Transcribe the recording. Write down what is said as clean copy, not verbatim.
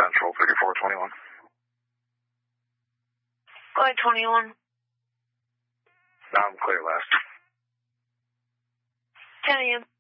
Central 3421. Go ahead, 21. I'm clear, last. 10 a.m.